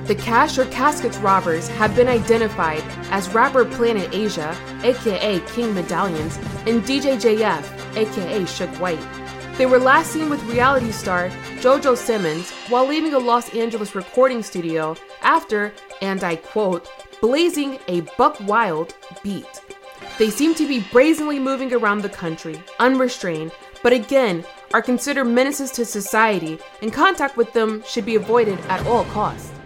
The Cash or Caskets robbers have been identified as rapper Planet Asia, aka King Medallions, and DJ JF, aka Suge White. They were last seen with reality star JoJo Simmons while leaving a Los Angeles recording studio after, and I quote, blazing a buck wild beat. They seem to be brazenly moving around the country, unrestrained, but again, are considered menaces to society, and contact with them should be avoided at all costs.